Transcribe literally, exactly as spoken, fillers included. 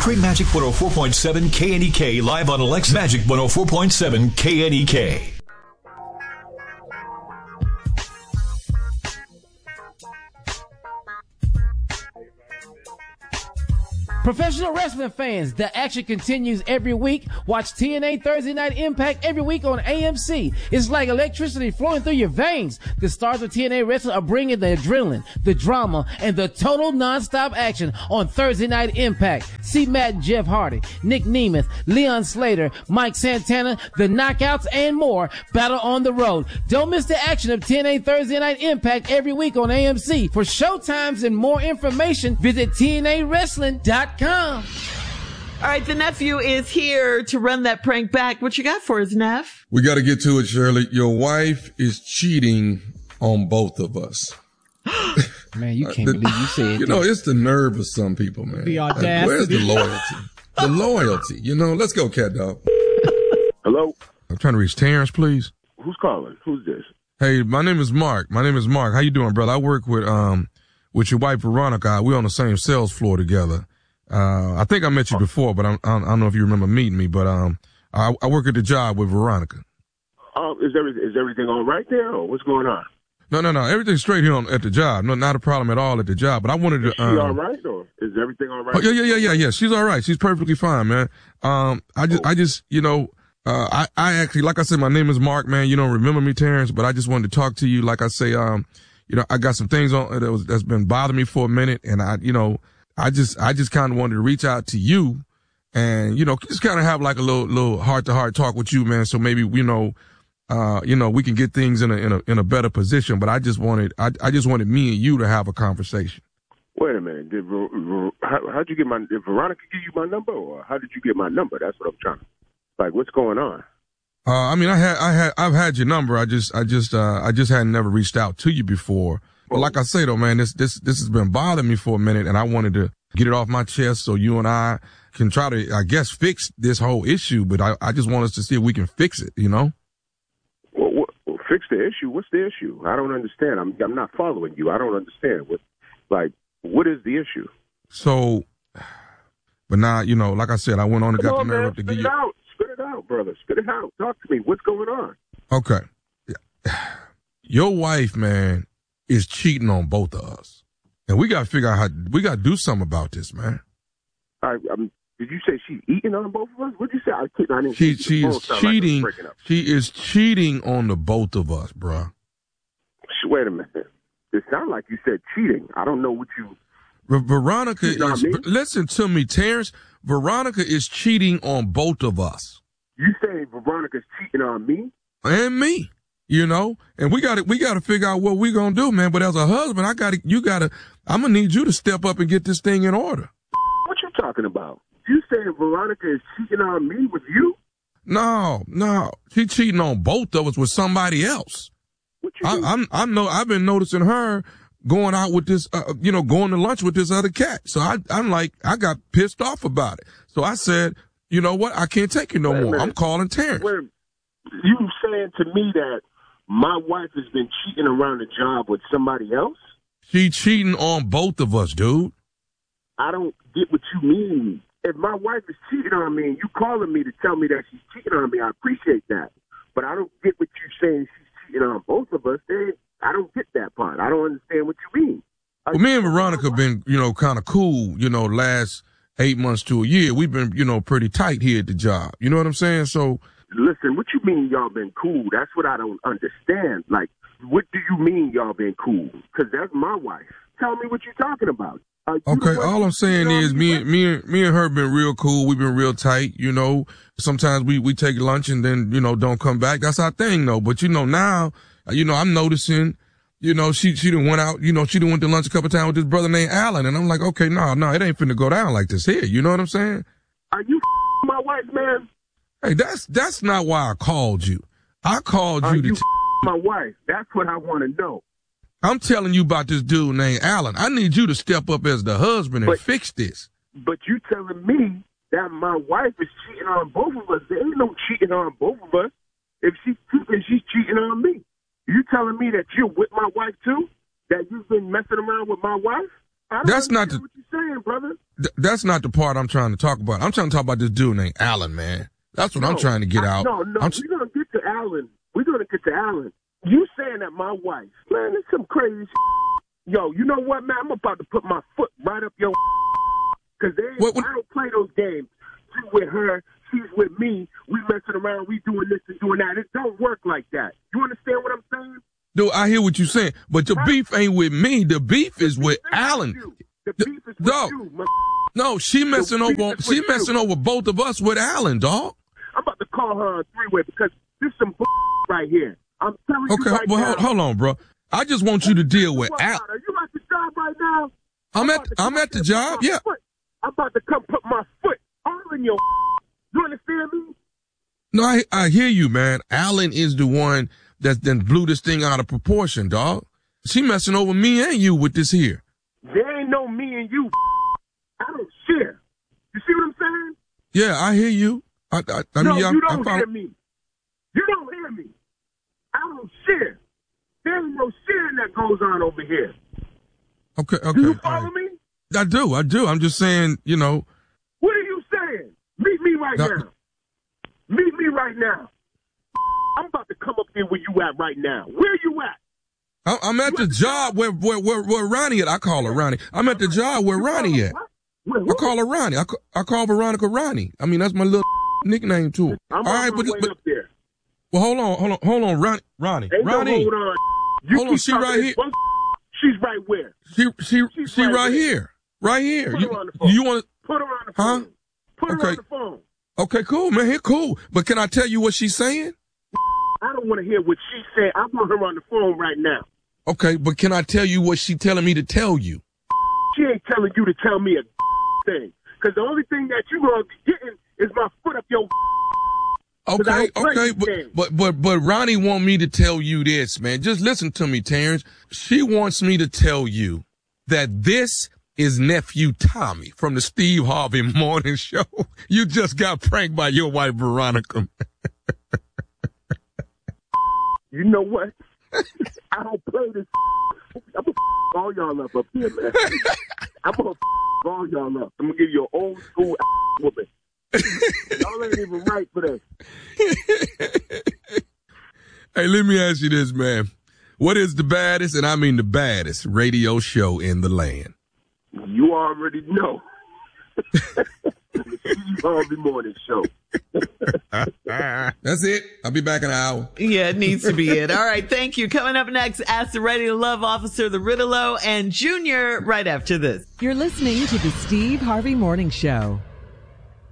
Stream Magic one oh four point seven K N E K live on Alexa. Magic one oh four point seven K N E K. Professional wrestling fans, the action continues every week. Watch T N A Thursday Night Impact every week on A M C. It's like electricity flowing through your veins. The stars of T N A Wrestling are bringing the adrenaline, the drama, and the total non-stop action on Thursday Night Impact. See Matt and Jeff Hardy, Nick Nemeth, Leon Slater, Mike Santana, the Knockouts, and more battle on the road. Don't miss the action of T N A Thursday Night Impact every week on A M C. For showtimes and more information, visit T N A wrestling dot com. All right, the nephew is here to run that prank back. What you got for us, Neff? We got to get to it, Shirley. Your wife is cheating on both of us. Man, you can't uh, the, believe you said You that. know, it's the nerve of some people, man. The audacity. Like, where's the loyalty? The loyalty. You know, let's go, cat dog. Hello? I'm trying to reach Terrence, please. Who's calling? Who's this? Hey, my name is Mark. My name is Mark. How you doing, brother? I work with um with your wife, Veronica. We're on the same sales floor together. Uh, I think I met you before, but I'm, I don't know if you remember meeting me, but, um, I, I work at the job with Veronica. Um, is everything, is everything all right there, or what's going on? No, no, no. Everything's straight here on, at the job. No, not a problem at all at the job, but I wanted to, Is she um, all right, or is everything all right? Oh, yeah, yeah, yeah, yeah, yeah. She's all right. She's perfectly fine, man. Um, I just, oh. I just, you know, uh, I, I actually, like I said, my name is Mark, man. You don't remember me, Terrence, but I just wanted to talk to you. Like I say, um, you know, I got some things on that was, that's been bothering me for a minute, and I, you know, I just, I just kind of wanted to reach out to you and, you know, just kind of have like a little, little heart to heart talk with you, man. So maybe, you know, uh, you know, we can get things in a, in a, in a better position. But I just wanted, I, I just wanted me and you to have a conversation. Wait a minute. Did, how, how'd you get my, did Veronica give you my number, or how did you get my number? That's what I'm trying to, like, what's going on? Uh, I mean, I had, I had, I've had your number. I just, I just, uh, I just hadn't never reached out to you before. But like I say though, man, this, this, this has been bothering me for a minute, and I wanted to get it off my chest so you and I can try to, I guess, fix this whole issue. But I, I just want us to see if we can fix it, you know? Well, what, well, fix the issue? What's the issue? I don't understand. I'm, I'm not following you. I don't understand. What, like, what is the issue? So, but now, you know, like I said, I went on and Come got on, the nerve man, up to spit give it you. out. Spit it out, brother. Spit it out. Talk to me. What's going on? Okay. Your wife, man, is cheating on both of us. And we got to figure out how, we got to do something about this, man. I, um, did you say she's eating on both of us? What did you say? I, I didn't she she is cheating. Like she is cheating on the both of us, bro. Wait a minute. It sounds like you said cheating. I don't know what you. Veronica you know is. I mean? Listen to me, Terrence. Veronica is cheating on both of us. You saying Veronica's cheating on me and me? You know, and we got to we got to figure out what we gonna do, man. But as a husband, I got to you got to. I'm gonna need you to step up and get this thing in order. What you talking about? You saying Veronica is cheating on me with you? No, no, she cheating on both of us with somebody else. What you I, I'm I know I've been noticing her going out with this, uh, you know, going to lunch with this other cat. So I I'm like I got pissed off about it. So I said, you know what? I can't take it no more. I'm calling Terrence. Wait, you saying to me that my wife has been cheating around the job with somebody else? She cheating on both of us, dude. I don't get what you mean. If my wife is cheating on me and you calling me to tell me that she's cheating on me, I appreciate that. But I don't get what you're saying she's cheating on both of us. Then I don't get that part. I don't understand what you mean. Well, me and Veronica been, you know, kind of cool, you know, last eight months to a year. We've been, you know, pretty tight here at the job. You know what I'm saying? So, listen, what you mean y'all been cool? That's what I don't understand. Like, what do you mean y'all been cool? Because that's my wife. Tell me what you're talking about. Uh, okay, all I'm saying is me, me, me and her been real cool. We've been real tight, you know. Sometimes we, we take lunch and then, you know, don't come back. That's our thing, though. But, you know, now, you know, I'm noticing, you know, she, she done went out, you know, she done went to lunch a couple times with this brother named Alan. And I'm like, okay, no, no, it ain't finna go down like this here. You know what I'm saying? Are you my wife, man? Hey, that's, that's not why I called you. I called Are you to you t- my wife. That's what I want to know. I'm telling you about this dude named Alan. I need you to step up as the husband and but, fix this. But you telling me that my wife is cheating on both of us. There ain't no cheating on both of us. If she's cheating, she's cheating on me. You telling me that you're with my wife too? That you've been messing around with my wife? I don't That's not understand the, what you're saying, brother. th- that's not the part I'm trying to talk about. I'm trying to talk about this dude named Allen, man. That's what No, I'm trying to get I, out. No, no, I'm, we're gonna get to Allen. We're gonna get to Allen. You saying that my wife, man, it's some crazy shit. Yo, you know what, man? I'm about to put my foot right up your because What- what- I don't play those games. She's with her, she's with me. We messing around, we doing this and doing that. It don't work like that. You understand what I'm saying? dude, I hear what you're saying, but the Right. beef ain't with me. The beef is with The beef is Allen. you. The The- beef is with dog. you, man. No, she messing beef over. is She with messing you. over both of us with Allen, dog. I'm about to call her on three-way because this is some right here. I'm telling Okay, you right well, now. hold, hold on, bro. I just want you to deal with What Al. about her? You at the job right now? I'm at about to I'm come at up the here job. and put my Yeah. foot. I'm about to come put my foot all in your. You understand me? No, I I hear you, man. Allen is the one that then blew this thing out of proportion, dog. She messing over me and you with this here. There ain't no me and you. I don't share. You see what I'm saying? Yeah, I hear you. I I, I no, mean, I, you I don't follow- hear me. You don't hear me. I don't share. There ain't no sharing that goes on over here. Okay, okay. Do you all follow right. me? I do, I do. I'm just saying, you know. What are you saying? Meet me right No. now. Meet me right now. I'm about to come up here where you at right now. Where you at? I, I'm at the job where where where, where Ronnie at. I call her Ronnie. I'm at the job where Ronnie at. What? Where, I who? call her Ronnie. I, ca- I call Veronica Ronnie. I mean, that's my little nickname to her. I'm All on right, my but, way but up there. well, hold on, hold on, hold on, Ronnie, Ronnie, Ain't Ronnie. no hold on. You Hold on, keep she talking right this here. one- She's right where? She she She's she right right there. here, right here. Put You her on the phone. you want? Put her on the Huh? phone. Put her Okay. on the phone. Okay, cool, man. Here, cool. But can I tell you what she's saying? I don't want to hear what she said. I want her on the phone right now. Okay, but can I tell you what she telling me to tell you? She ain't telling you to tell me a thing. Because the only thing that you going to be getting is my foot up your. Okay, I don't play okay, these but, games. but but but Ronnie want me to tell you this, man. Just listen to me, Terrence. She wants me to tell you that this is nephew Tommy from the Steve Harvey Morning Show. You just got pranked by your wife Veronica. You know what? I don't play this. I'm going to all y'all up up here, man. I'm going to all y'all up. I'm going to give you an old school whooping. Y'all ain't even right for that. Hey, let me ask you this, man. What is the baddest, and I mean the baddest, radio show in the land? You already know. The Steve Harvey Morning Show. That's it. I'll be back in an hour. Yeah, it needs to be it. All right, thank you. Coming up next, Ask the Ready to Love Officer, the Riddle-O, and Junior right after this. You're listening to the Steve Harvey Morning Show.